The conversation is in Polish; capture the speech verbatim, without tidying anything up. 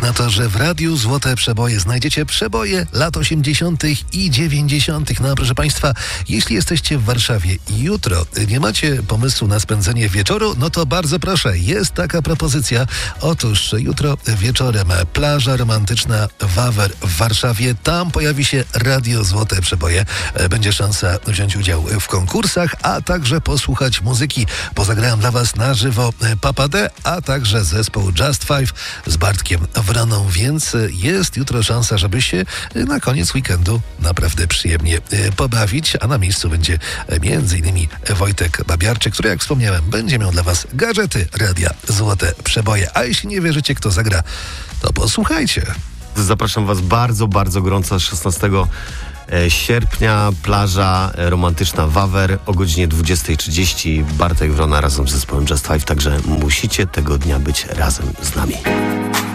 jak na to, że w Radiu Złote Przeboje znajdziecie przeboje lat osiemdziesiątych i dziewięćdziesiątych. No proszę Państwa, jeśli jesteście w Warszawie i jutro nie macie pomysłu na spędzenie wieczoru, no to bardzo proszę, jest taka propozycja. Otóż jutro wieczorem plaża romantyczna Wawer w Warszawie. Tam pojawi się Radio Złote Przeboje. Będzie szansa wziąć udział w konkursach, a także posłuchać muzyki. Pozagrałem dla Was na żywo Papa D, a także zespół Just Five z Bartkiem Wroną, więc jest jutro szansa, żeby się na koniec weekendu naprawdę przyjemnie pobawić, a na miejscu będzie między innymi Wojtek Babiarczyk, który, jak wspomniałem, będzie miał dla Was gadżety Radia Złote Przeboje. A jeśli nie wierzycie, kto zagra, to posłuchajcie. Zapraszam Was bardzo, bardzo gorąco szesnastego sierpnia, plaża romantyczna Wawer o godzinie dwudziestej trzydzieści. Bartek Wrona razem z zespołem Just Five, także musicie tego dnia być razem z nami.